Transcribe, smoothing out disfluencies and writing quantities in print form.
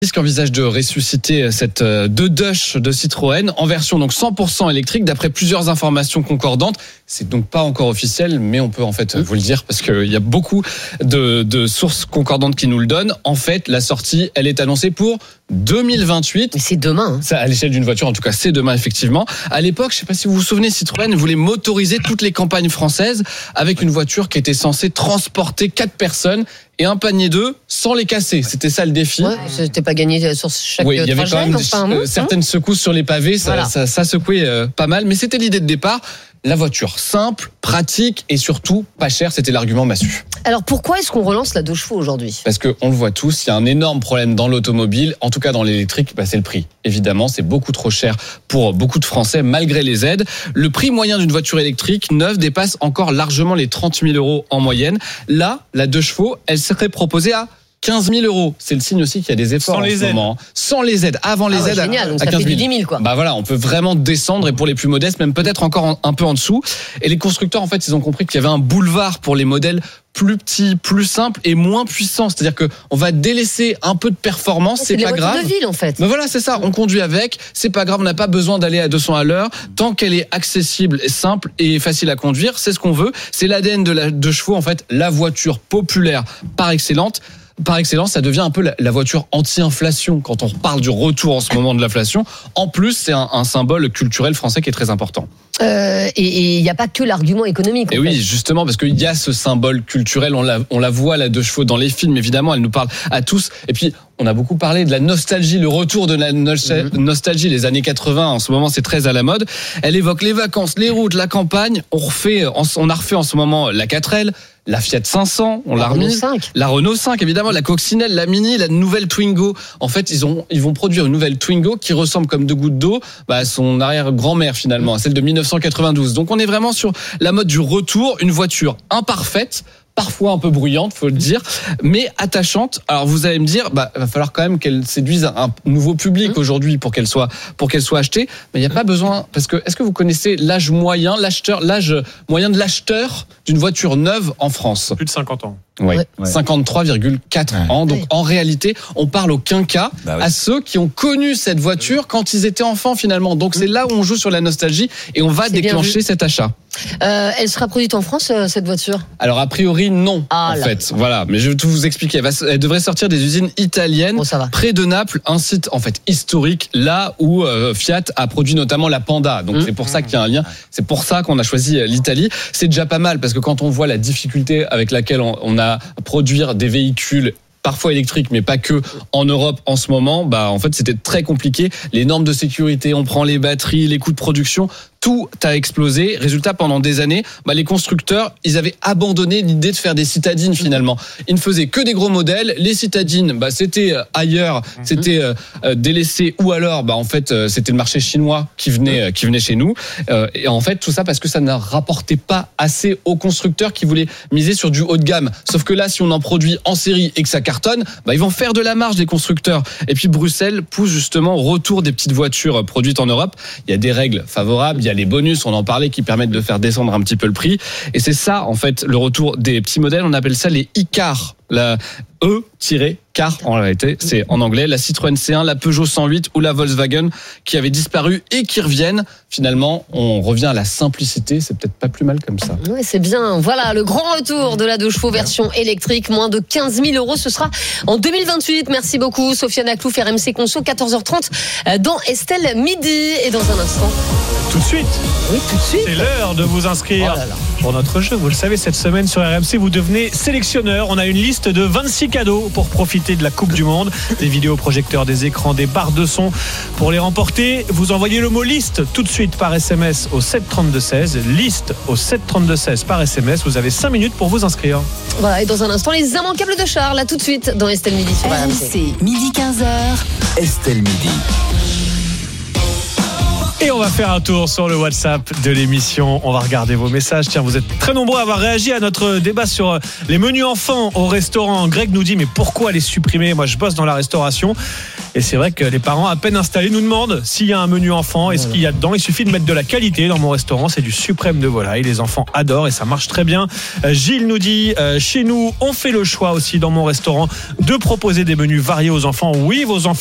Qui envisage de ressusciter cette Deux-Dush de Citroën en version donc 100% électrique d'après plusieurs informations concordantes. C'est donc pas encore officiel, mais on peut en fait vous le dire parce qu'il y a beaucoup de sources concordantes qui nous le donnent. En fait, la sortie, elle est annoncée pour 2028. Mais c'est demain. Ça, à l'échelle d'une voiture, en tout cas, c'est demain effectivement. À l'époque, je sais pas si vous vous souvenez, Citroën voulait motoriser toutes les campagnes françaises avec une voiture qui était censée transporter 4 personnes et un panier d'œufs sans les casser. C'était ça le défi. Ouais, c'était pas gagné sur chaque oui, il y avait trajet, quand même certaines secousses sur les pavés, ça secouait pas mal, mais c'était l'idée de départ. La voiture simple, pratique et surtout pas chère, c'était l'argument massu. Alors pourquoi est-ce qu'on relance la 2 chevaux aujourd'hui ? Parce qu'on le voit tous, il y a un énorme problème dans l'automobile, en tout cas dans l'électrique, c'est le prix. Évidemment, c'est beaucoup trop cher pour beaucoup de Français malgré les aides. Le prix moyen d'une voiture électrique neuve dépasse encore largement les 30 000 € en moyenne. Là, la 2 chevaux, elle serait proposée à 15 000 €. C'est le signe aussi qu'il y a des efforts en ce moment. Sans les aides. Avant les aides, génial, donc à 15 000. Ça fait du 10 000 quoi. Bah voilà, on peut vraiment descendre et pour les plus modestes, même peut-être encore un peu en dessous. Et les constructeurs, en fait, ils ont compris qu'il y avait un boulevard pour les modèles plus petits, plus simples et moins puissants. C'est-à-dire que on va délaisser un peu de performance, c'est pas grave. C'est de ville en fait. Mais voilà, c'est ça. On conduit avec, c'est pas grave, on n'a pas besoin d'aller à 200 à l'heure. Tant qu'elle est accessible, simple et facile à conduire, c'est ce qu'on veut. C'est l'ADN de la 2 chevaux, en fait, la voiture populaire par excellence, ça devient un peu la voiture anti-inflation quand on parle du retour en ce moment de l'inflation. En plus, c'est un symbole culturel français qui est très important. Et il n'y a pas que l'argument économique. Et oui, justement, parce qu'il y a ce symbole culturel, on la voit, la 2 chevaux dans les films, évidemment, elle nous parle à tous. Et puis, on a beaucoup parlé de la nostalgie, le retour de la nostalgie, les années 80, en ce moment, c'est très à la mode. Elle évoque les vacances, les routes, la campagne. On a refait en ce moment la 4L, la Fiat 500, on l'a remise. La Renault 5, évidemment, la Coccinelle, la Mini, la nouvelle Twingo. En fait, ils vont produire une nouvelle Twingo qui ressemble comme 2 gouttes d'eau à son arrière-grand-mère, finalement, à celle de 1992. Donc, on est vraiment sur la mode du retour, une voiture imparfaite, parfois un peu bruyante, faut le dire, mais attachante. Alors vous allez me dire, va falloir quand même qu'elle séduise un nouveau public aujourd'hui pour qu'elle soit achetée. Mais il n'y a pas besoin, parce que est-ce que vous connaissez l'âge moyen de l'acheteur d'une voiture neuve en France ? Plus de 50 ans. Oui, 53,4 ans. Donc en réalité, on parle au quinquas, à ceux qui ont connu cette voiture quand ils étaient enfants finalement. Donc c'est là où on joue sur la nostalgie et on va déclencher cet achat. Elle sera produite en France, cette voiture ? Alors a priori non, fait. Voilà, mais je vais tout vous expliquer. Elle devrait sortir des usines italiennes près de Naples, un site en fait historique, là où Fiat a produit notamment la Panda. Donc c'est pour ça qu'il y a un lien. C'est pour ça qu'on a choisi l'Italie. C'est déjà pas mal parce que quand on voit la difficulté avec laquelle on a à produire des véhicules parfois électriques, mais pas que en Europe en ce moment, en fait c'était très compliqué. Les normes de sécurité, on prend les batteries, les coûts de production, tout a explosé. Résultat, pendant des années, les constructeurs, ils avaient abandonné l'idée de faire des citadines finalement. Ils ne faisaient que des gros modèles. Les citadines, c'était ailleurs, c'était délaissé, ou alors, en fait, c'était le marché chinois qui venait chez nous. Et en fait, tout ça parce que ça ne rapportait pas assez aux constructeurs qui voulaient miser sur du haut de gamme. Sauf que là, si on en produit en série et que ça cartonne, ils vont faire de la marge, les constructeurs. Et puis Bruxelles pousse justement au retour des petites voitures produites en Europe. Il y a des règles favorables, il y a les bonus, on en parlait, qui permettent de faire descendre un petit peu le prix. Et c'est ça, en fait, le retour des petits modèles. On appelle ça les e-cars. La E-car, en réalité, c'est en anglais. La Citroën C1, la Peugeot 108 ou la Volkswagen qui avaient disparu et qui reviennent. Finalement, on revient à la simplicité. C'est peut-être pas plus mal comme ça. Oui, c'est bien. Voilà, le grand retour de la 2 chevaux version électrique. Moins de 15 000 €. Ce sera en 2028. Merci beaucoup, Sofiane Aklouf, RMC Conso, 14h30 dans Estelle Midi. Et dans un instant... Tout de suite. Oui, tout de suite. C'est l'heure de vous inscrire pour notre jeu. Vous le savez, cette semaine sur RMC, vous devenez sélectionneur. On a une liste de 26 cadeaux pour profiter de la Coupe du Monde. Des vidéoprojecteurs, des écrans, des barres de son. Pour les remporter, vous envoyez le mot liste tout de suite par SMS au 732-16. Liste au 732-16 par SMS. Vous avez 5 minutes pour vous inscrire. Voilà, et dans un instant, les immanquables de Charles. Là, tout de suite dans Estelle Midi sur RMC. Midi 15h. Estelle Midi. Et on va faire un tour sur le WhatsApp de l'émission. On va regarder vos messages. Tiens, vous êtes très nombreux à avoir réagi à notre débat sur les menus enfants au restaurant. Greg nous dit, mais pourquoi les supprimer ? Moi, je bosse dans la restauration. Et c'est vrai que les parents à peine installés nous demandent s'il y a un menu enfant et ce qu'il y a dedans. Il suffit de mettre de la qualité dans mon restaurant. C'est du suprême de volaille. Les enfants adorent et ça marche très bien. Gilles nous dit, chez nous, on fait le choix aussi dans mon restaurant de proposer des menus variés aux enfants. Oui, vos enfants